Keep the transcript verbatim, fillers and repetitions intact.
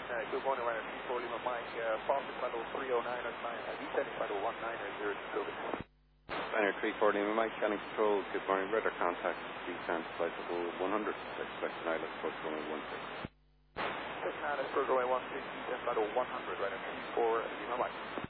Uh, good morning, Ryder three four Lima Mike. Uh, Falcon Battle three oh nine or nine, uh, descending Battle one nine or zero two. Ryder three four Lima Mike, scanning control. Good morning, radar contact. Descent flight level one hundred. Expect an island approach runway one six. Expect an island approach runway one six, descent Battle one hundred, Ryder three four Lima Mike.